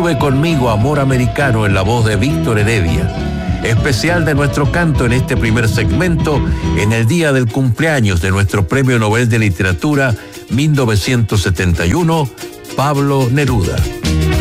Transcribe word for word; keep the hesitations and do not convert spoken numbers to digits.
Sube conmigo, amor americano, en la voz de Víctor Heredia. Especial de nuestro canto en este primer segmento, en el día del cumpleaños de nuestro Premio Nobel de Literatura mil novecientos setenta y uno, Pablo Neruda.